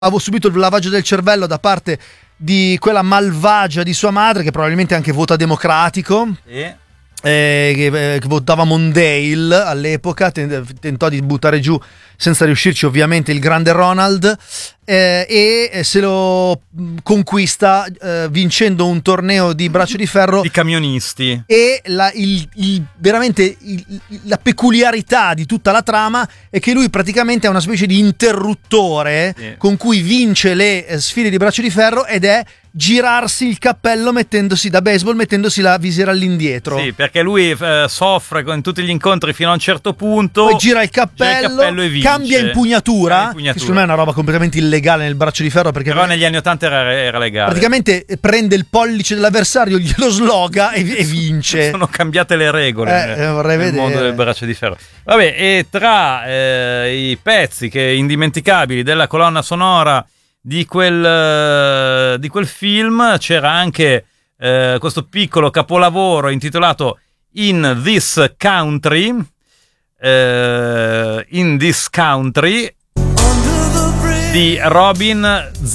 avevo subito il lavaggio del cervello da parte di quella malvagia di sua madre, che probabilmente anche vota democratico, che votava Mondale all'epoca, tentò di buttare giù senza riuscirci ovviamente il grande Ronald, e se lo conquista vincendo un torneo di braccio di ferro di camionisti. E veramente la peculiarità di tutta la trama è che lui praticamente è una specie di interruttore con cui vince le sfide di braccio di ferro, ed è girarsi il cappello da baseball mettendosi la visiera all'indietro. Sì, perché lui soffre con tutti gli incontri fino a un certo punto, poi gira il cappello e vince. Cambia impugnatura, che secondo me è una roba completamente illegale nel braccio di ferro, perché però negli anni 80 era legale. Praticamente prende il pollice dell'avversario, glielo sloga e vince. Sono cambiate le regole vorrei nel vedere. mondo del braccio di ferro. Vabbè, e tra i pezzi indimenticabili della colonna sonora di quel film c'era anche questo piccolo capolavoro intitolato In This Country, di Robin